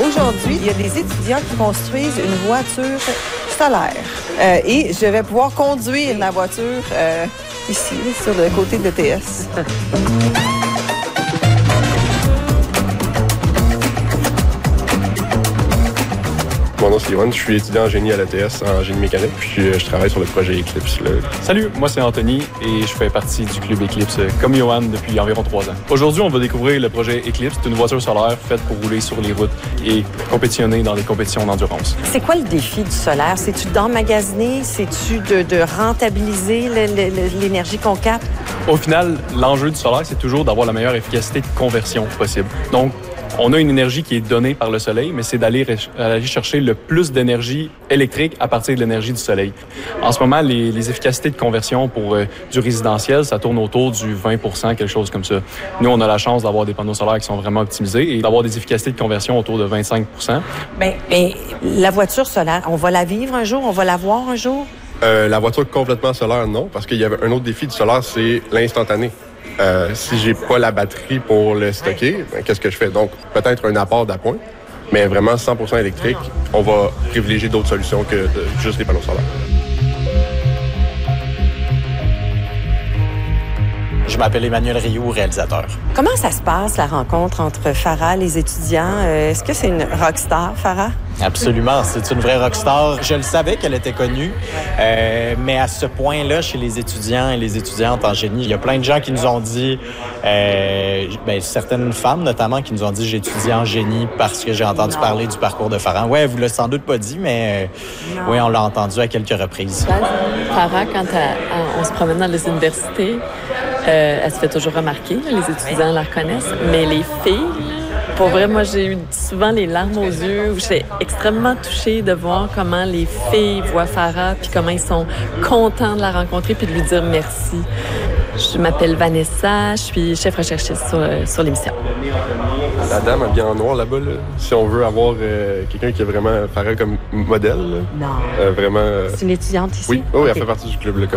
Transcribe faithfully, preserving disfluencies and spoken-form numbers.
Aujourd'hui, il y a des étudiants qui construisent une voiture solaire. Euh, et je vais pouvoir conduire la voiture euh, ici, sur le côté de l'E T S. Mon nom c'est Yohan, je suis étudiant en génie à l'E T S, en génie mécanique, puis je travaille sur le projet Eclipse. Là. Salut, moi c'est Anthony et je fais partie du club Eclipse, comme Yohan, depuis environ trois ans. Aujourd'hui, on va découvrir le projet Eclipse. C'est une voiture solaire faite pour rouler sur les routes et compétitionner dans des compétitions d'endurance. C'est quoi le défi du solaire? C'est-tu d'emmagasiner? C'est-tu de, de rentabiliser le, le, l'énergie qu'on capte? Au final, l'enjeu du solaire, c'est toujours d'avoir la meilleure efficacité de conversion possible. Donc, on a une énergie qui est donnée par le soleil, mais c'est d'aller, aller chercher le plus d'énergie électrique à partir de l'énergie du soleil. En ce moment, les, les efficacités de conversion pour euh, du résidentiel, ça tourne autour du vingt pour cent, quelque chose comme ça. Nous, on a la chance d'avoir des panneaux solaires qui sont vraiment optimisés et d'avoir des efficacités de conversion autour de vingt-cinq pour cent. Mais, mais la voiture solaire, on va la vivre un jour? On va la voir un jour? Euh, la voiture complètement solaire, non, parce qu'il y avait un autre défi du solaire, c'est l'instantané. Euh, si j'ai pas la batterie pour le stocker, ben, qu'est-ce que je fais? Donc, peut-être un apport d'appoint, mais vraiment cent pour cent électrique, on va privilégier d'autres solutions que de, juste les panneaux solaires. Je m'appelle Emmanuel Rioux, réalisateur. Comment ça se passe, la rencontre entre Farah, les étudiants? Euh, est-ce que c'est une rockstar, Farah? Absolument, c'est une vraie rockstar. Je le savais qu'elle était connue, euh, mais à ce point-là, chez les étudiants et les étudiantes en génie, il y a plein de gens qui nous ont dit, euh, ben, certaines femmes notamment, qui nous ont dit « j'étudie en génie parce que j'ai entendu non. parler du parcours de Farah ». Ouais, vous l'avez sans doute pas dit, mais euh, oui, on l'a entendu à quelques reprises. Farah, quand elle, on se promène dans les universités, euh, elle se fait toujours remarquer, là, les étudiants la reconnaissent, mais les filles... Pour vrai, moi, j'ai eu souvent les larmes aux yeux. J'étais extrêmement touchée de voir comment les filles voient Farah, puis comment ils sont contents de la rencontrer, puis de lui dire merci. Je m'appelle Vanessa, je suis chef recherchiste sur, sur l'émission. La dame habillée en noir là-bas, là, si on veut avoir euh, quelqu'un qui est vraiment Farah comme modèle, là, non. Euh, vraiment. Euh... C'est une étudiante ici? Oui, oh, oui, okay. Elle fait partie du club. Là,